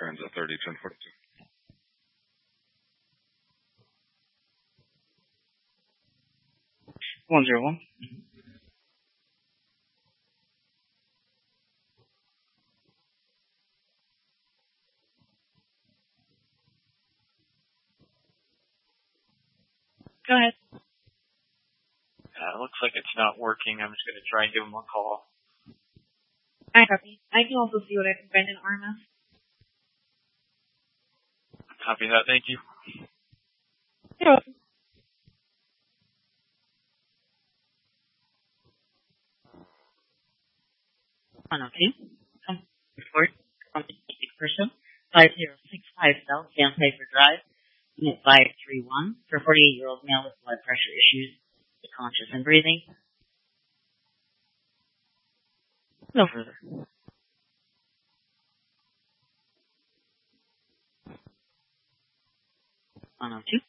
Transit 30, 1042. One zero one. Go ahead. Looks like it's not working. I'm just going to try and give him a call. I copy. I can also see what I can find in RMS. Copy that. Thank you. You're welcome. Come report. Person 5065 South Sandpiper Drive, Unit 531, for 48-year-old male with blood pressure issues, conscious and breathing. No further. 102.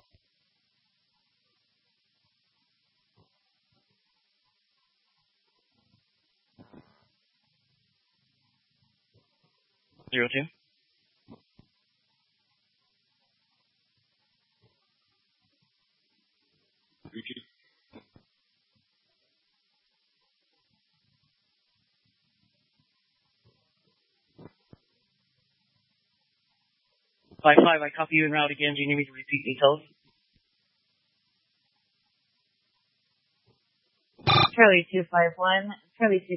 Zero two. BT. 55, I copy you en route again. Do you need me to repeat details? Charlie 251. Charlie 251.